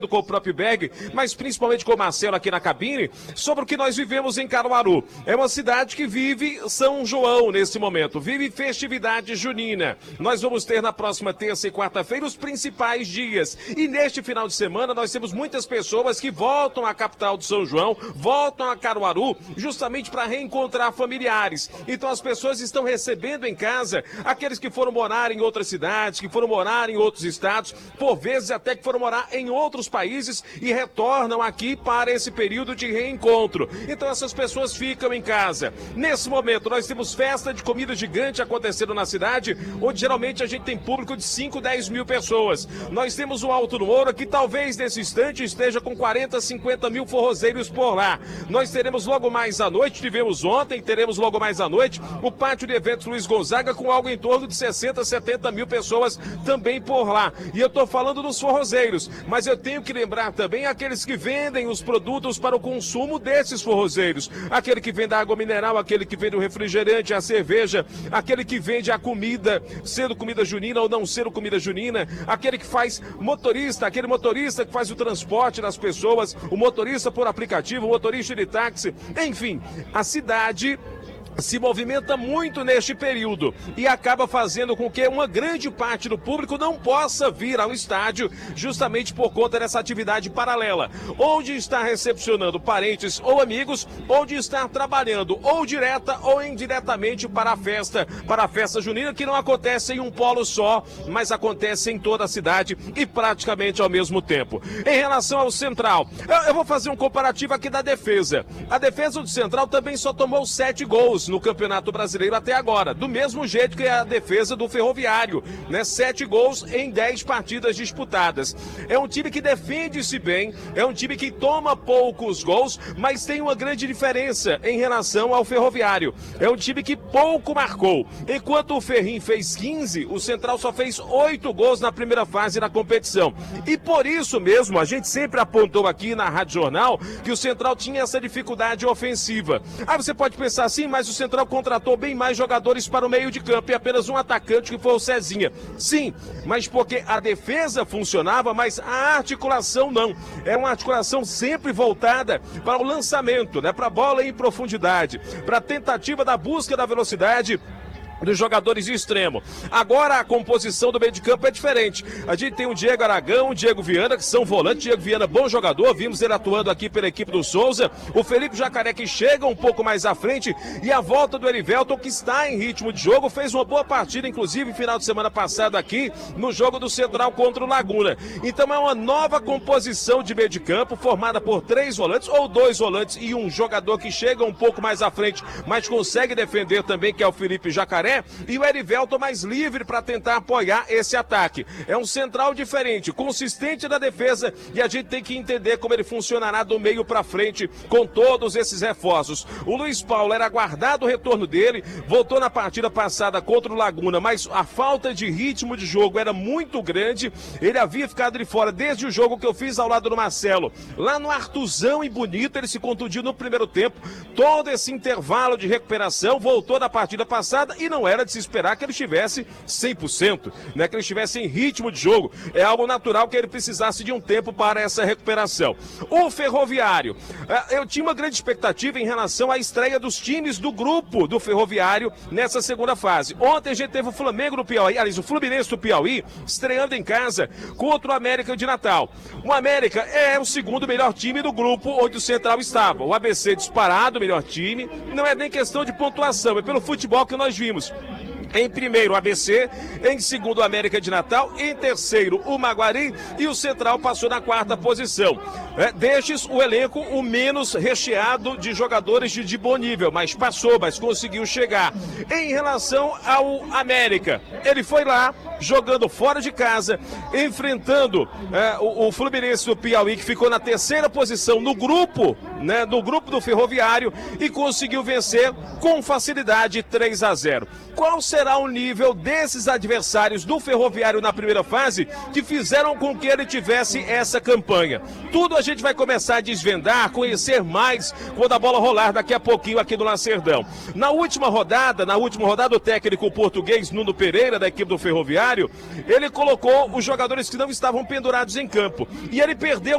com o próprio Berg, mas principalmente com o Marcelo aqui na cabine, sobre o que nós vivemos em Caruaru. É uma cidade que vive São João nesse momento, vive festividade junina. Nós vamos ter na próxima terça e quarta-feira os principais dias. E neste final de semana nós temos muitas pessoas que voltam à capital de São João, voltam a Caruaru, justamente para reencontrar familiares. Então as pessoas estão recebendo em casa aqueles que foram morar em outras cidades, que foram morar em outros estados, por vezes até que foram morar em outros países e retornam aqui para esse período de reencontro. Então essas pessoas ficam em casa. Nesse momento nós temos festa de comida gigante acontecendo na cidade, onde geralmente a gente tem público de 5, 10 mil pessoas. Nós temos o Alto do Moura, que talvez nesse instante esteja com 40, 50 mil forrozeiros por lá. Nós teremos logo mais à noite, tivemos ontem, teremos logo mais à noite, o Pátio de Eventos Luiz Gonzaga com algo em torno de 60, 70 mil pessoas também por lá. E eu estou falando dos forrozeiros, mas eu tenho que lembrar também aqueles que vendem os produtos para o consumo desses forrozeiros. Aquele que vende a água mineral, aquele que vende o refrigerante, a cerveja, aquele que vende a comida, sendo comida junina ou não sendo comida junina, aquele que faz motorista, aquele motorista que faz o transporte das pessoas, o motorista por aplicativo, o motorista de táxi, enfim, a cidade se movimenta muito neste período e acaba fazendo com que uma grande parte do público não possa vir ao estádio justamente por conta dessa atividade paralela, ou de estar recepcionando parentes ou amigos, ou de estar trabalhando ou direta ou indiretamente para a festa junina, que não acontece em um polo só, mas acontece em toda a cidade e praticamente ao mesmo tempo. Em relação ao Central, eu vou fazer um comparativo aqui da defesa. A defesa do Central também só tomou 7 gols no Campeonato Brasileiro até agora, do mesmo jeito que a defesa do Ferroviário, né? 7 gols em 10 partidas disputadas. É um time que defende-se bem, é um time que toma poucos gols, mas tem uma grande diferença em relação ao Ferroviário. É um time que pouco marcou. Enquanto o Ferrinho fez 15, o Central só fez 8 gols na primeira fase da competição. E por isso mesmo, a gente sempre apontou aqui na Rádio Jornal que o Central tinha essa dificuldade ofensiva. Aí você pode pensar assim, mas o Central contratou bem mais jogadores para o meio de campo e apenas um atacante, que foi o Cezinha. Sim, mas porque a defesa funcionava, mas a articulação não. É uma articulação sempre voltada para o lançamento, né? Para a bola em profundidade, para a tentativa da busca da velocidade dos jogadores de extremo. Agora a composição do meio de campo é diferente. A gente tem o Diego Aragão, o Diego Viana, que são volantes. Diego Viana, bom jogador, vimos ele atuando aqui pela equipe do Souza. O Felipe Jacaré, que chega um pouco mais à frente, e a volta do Erivelton, que está em ritmo de jogo, fez uma boa partida, inclusive final de semana passado aqui, no jogo do Central contra o Laguna. Então é uma nova composição de meio de campo, formada por 3 volantes, ou 2 volantes e um jogador que chega um pouco mais à frente, mas consegue defender também, que é o Felipe Jacaré. E o Erivelton mais livre para tentar apoiar esse ataque. É um Central diferente, consistente na defesa, e a gente tem que entender como ele funcionará do meio para frente com todos esses reforços. O Luiz Paulo era aguardado o retorno dele, voltou na partida passada contra o Laguna, mas a falta de ritmo de jogo era muito grande. Ele havia ficado de fora desde o jogo que eu fiz ao lado do Marcelo. Lá no Artuzão e Bonito, ele se contundiu no primeiro tempo. Todo esse intervalo de recuperação, voltou da partida passada e não era de se esperar que ele estivesse 100%, né? Que ele estivesse em ritmo de jogo. É algo natural que ele precisasse de um tempo para essa recuperação. O Ferroviário, eu tinha uma grande expectativa em relação à estreia dos times do grupo do Ferroviário nessa segunda fase. Ontem a gente teve o Flamengo do Piauí, aliás, o Fluminense do Piauí, estreando em casa contra o América de Natal. O América é o segundo melhor time do grupo onde o Central estava. O ABC disparado, melhor time. Não é nem questão de pontuação, é pelo futebol que nós vimos. Em primeiro, o ABC, em segundo, o América de Natal, em terceiro, o Maguari, e o Central passou na 4ª posição. Destes, o elenco o menos recheado de jogadores de bom nível, mas passou, mas conseguiu chegar. Em relação ao América, ele foi lá, jogando fora de casa, enfrentando o Fluminense do Piauí, que ficou na 3ª posição no grupo, né, no grupo do Ferroviário, e conseguiu vencer com facilidade 3-0. Qual será o nível desses adversários do Ferroviário na primeira fase que fizeram com que ele tivesse essa campanha? Tudo a gente vai começar a desvendar, conhecer mais quando a bola rolar daqui a pouquinho aqui no Lacerdão. Na última rodada, o técnico português Nuno Pereira, da equipe do Ferroviário, ele colocou os jogadores que não estavam pendurados em campo. E ele perdeu